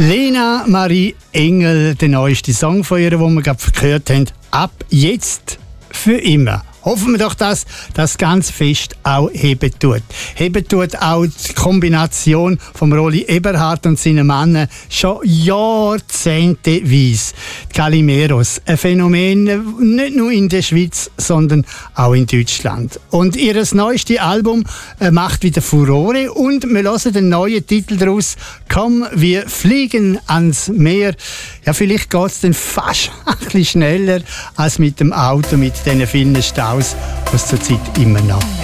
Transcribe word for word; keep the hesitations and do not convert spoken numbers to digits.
Lena Marie Engel, der neueste Song von ihr, den wir gerade gehört haben. Ab jetzt für immer. Hoffen wir doch, dass das ganz fest auch heben tut. Heben tut auch die Kombination von Rolli Eberhardt und seinen Männern schon jahrzehnteweise. Die Calimeros, ein Phänomen nicht nur in der Schweiz, sondern auch in Deutschland. Und ihr neuestes Album macht wieder Furore und wir hören den neuen Titel daraus. Komm, wir fliegen ans Meer. Ja, vielleicht geht es dann fast ein bisschen schneller als mit dem Auto, mit diesen vielen Staus, was zurzeit immer noch